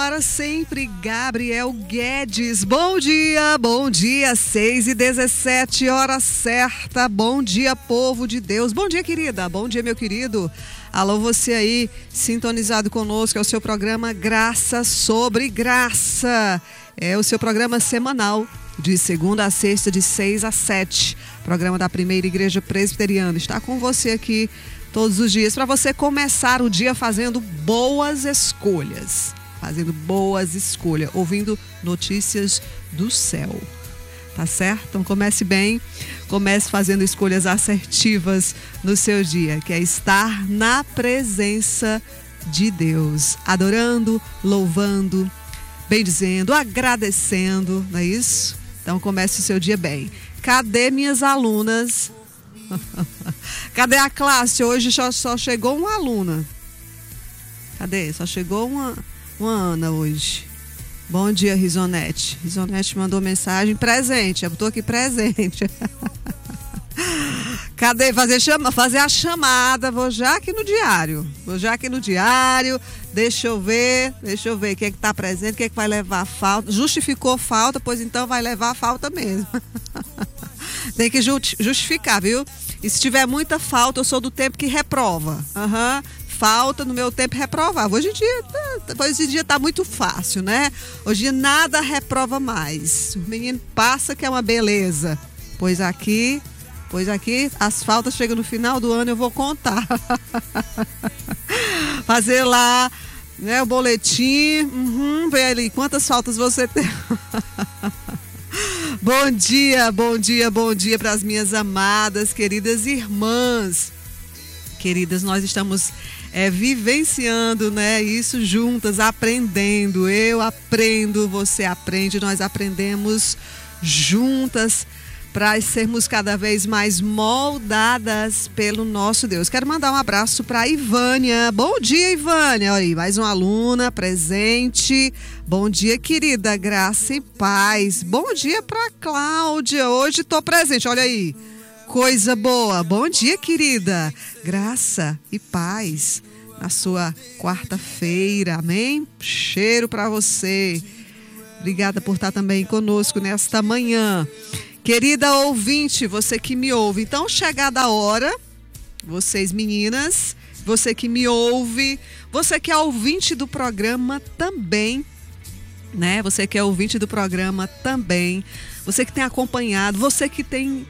para sempre, Gabriel Guedes. Bom dia, 6h17, hora certa. Bom dia, povo de Deus. Bom dia, querida. Bom dia, meu querido. Alô, você aí, sintonizado conosco, é o seu programa Graça sobre Graça. É o seu programa semanal, de segunda a sexta, de 6 a 7. Programa da Primeira Igreja Presbiteriana. Está com você aqui todos os dias, para você começar o dia fazendo boas escolhas. Ouvindo notícias do céu. Tá certo? Então comece bem, comece fazendo escolhas assertivas no seu dia, que é estar na presença de Deus, adorando, louvando, bendizendo, agradecendo, não é isso? Então comece o seu dia bem. Cadê minhas alunas? Cadê a classe? Hoje só chegou uma aluna. Cadê? Só chegou uma Ana hoje. Bom dia, Risonete. Risonete mandou mensagem presente. Eu tô aqui presente. Cadê? Fazer a chamada. Vou já aqui no diário. Deixa eu ver quem é que tá presente, quem é que vai levar a falta. Justificou falta, pois então vai levar a falta mesmo. Tem que justificar, viu? E se tiver muita falta, eu sou do tempo que reprova. Falta no meu tempo reprovava. Hoje em dia tá muito fácil, né? Hoje em dia nada reprova mais. O menino passa que é uma beleza. Pois aqui as faltas chegam no final do ano, eu vou contar. Fazer lá, né, o boletim. Vê ali quantas faltas você tem. Bom dia para as minhas amadas, queridas irmãs. Queridas, nós estamos vivenciando, né, isso juntas, aprendendo. Eu aprendo, você aprende, nós aprendemos juntas para sermos cada vez mais moldadas pelo nosso Deus. Quero mandar um abraço para a Ivânia. Bom dia, Ivânia. Olha aí, mais uma aluna presente. Bom dia, querida, graça e paz. Bom dia para Cláudia. Hoje estou presente, olha aí. Coisa boa. Bom dia, querida. Graça e paz na sua quarta-feira. Amém? Cheiro para você. Obrigada por estar também conosco nesta manhã. Querida ouvinte, você que me ouve. Então, chegada a hora, vocês meninas, você que me ouve, você que é ouvinte do programa também, né? Você que é ouvinte do programa também, você que tem acompanhado, você que tem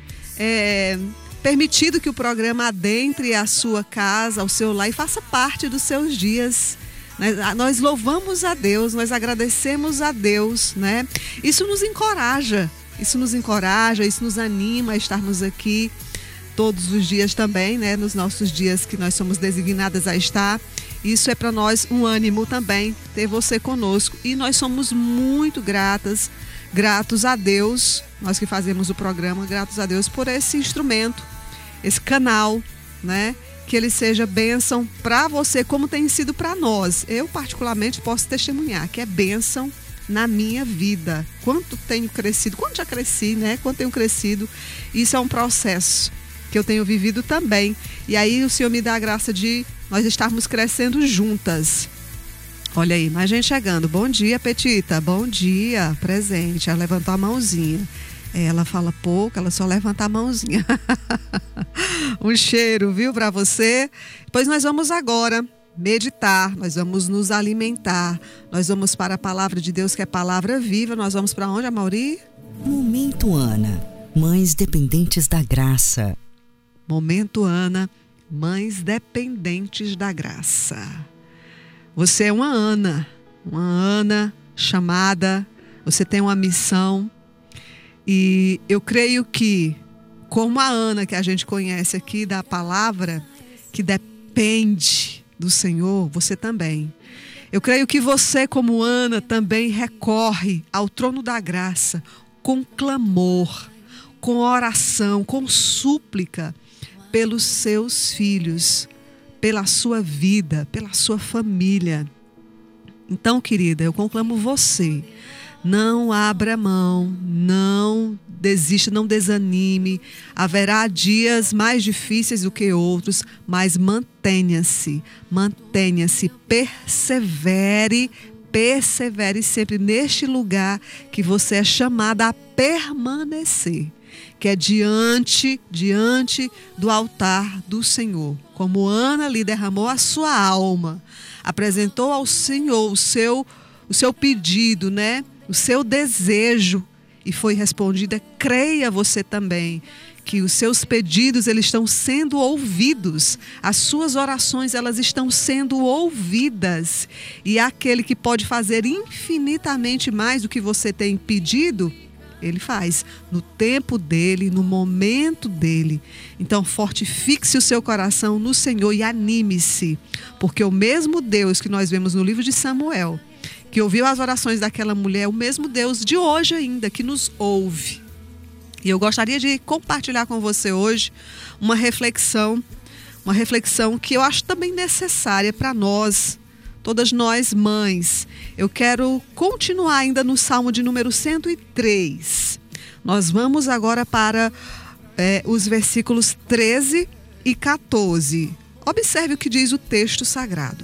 permitido que o programa adentre a sua casa, ao seu lar e faça parte dos seus dias. Nós louvamos a Deus, nós agradecemos a Deus, né? Isso nos encoraja, isso nos anima a estarmos aqui todos os dias também, né? Nos nossos dias que nós somos designadas a estar. Isso é para nós um ânimo também, ter você conosco. E nós somos muito gratos a Deus, nós que fazemos o programa, gratos a Deus por esse instrumento, esse canal, né? Que ele seja bênção para você, como tem sido para nós. Eu, particularmente, posso testemunhar que é bênção na minha vida. Quanto tenho crescido, quanto já cresci, né? Quanto tenho crescido. Isso é um processo que eu tenho vivido também. E aí o Senhor me dá a graça de nós estarmos crescendo juntas. Olha aí, mais gente chegando. Bom dia, Petita. Bom dia, presente. Ela levantou a mãozinha. Ela fala pouco, ela só levanta a mãozinha. Um cheiro, viu, para você? Pois nós vamos agora meditar, nós vamos nos alimentar, nós vamos para a palavra de Deus, que é palavra viva. Nós vamos para onde, Amauri? Momento Ana, Mães Dependentes da Graça. Momento Ana, Mães Dependentes da Graça. Você é uma Ana chamada, você tem uma missão. E eu creio que, como a Ana que a gente conhece aqui da palavra, que depende do Senhor, você também. Eu creio que você, como Ana, também recorre ao trono da graça com clamor, com oração, com súplica pelos seus filhos, pela sua vida, pela sua família. Então, querida, eu conclamo você. Não abra mão, não desista, não desanime. Haverá dias mais difíceis do que outros, mas mantenha-se, persevere persevere sempre neste lugar que você é chamada a permanecer, que é diante do altar do Senhor. Como Ana ali derramou a sua alma, apresentou ao Senhor o seu pedido, né? O seu desejo, e foi respondida. Creia você também que os seus pedidos, eles estão sendo ouvidos, as suas orações, elas estão sendo ouvidas, e aquele que pode fazer infinitamente mais do que você tem pedido, ele faz no tempo dele, no momento dele. Então fortifique-se o seu coração no Senhor e anime-se, porque o mesmo Deus que nós vemos no livro de Samuel, que ouviu as orações daquela mulher, é o mesmo Deus de hoje ainda, que nos ouve. E eu gostaria de compartilhar com você hoje uma reflexão que eu acho também necessária para nós, todas nós mães. Eu quero continuar ainda no Salmo de número 103. Nós vamos agora para os versículos 13 e 14. Observe o que diz o texto sagrado.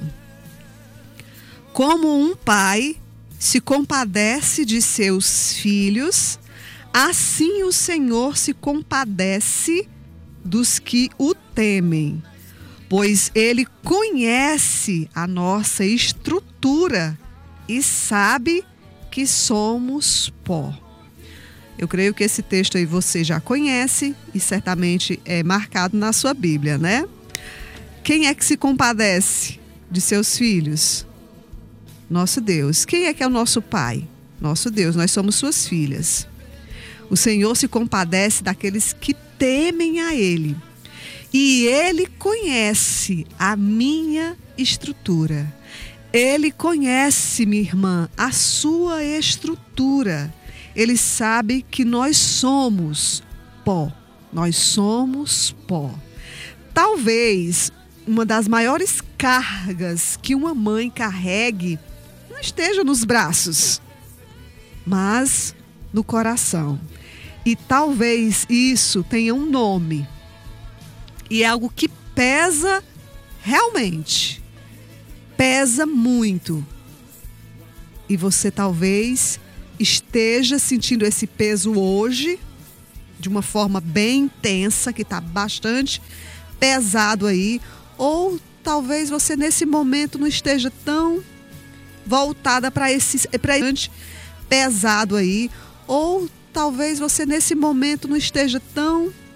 Como um pai se compadece de seus filhos, assim o Senhor se compadece dos que o temem, pois Ele conhece a nossa estrutura e sabe que somos pó. Eu creio que esse texto aí você já conhece e certamente é marcado na sua Bíblia, né? Quem é que se compadece de seus filhos? Nosso Deus. Quem é que é o nosso Pai? Nosso Deus, nós somos suas filhas. O Senhor se compadece daqueles que temem a Ele. E Ele conhece a minha estrutura. Ele conhece, minha irmã, a sua estrutura. Ele sabe que nós somos pó. Nós somos pó. Talvez uma das maiores cargas que uma mãe carregue não esteja nos braços, mas no coração. E talvez isso tenha um nome. E é algo que pesa realmente. Pesa muito. E você talvez esteja sentindo esse peso hoje, de uma forma bem intensa, que está bastante pesado aí. Ou talvez você nesse momento não esteja tão voltada para esse pesado aí. Ou talvez você nesse momento não esteja tão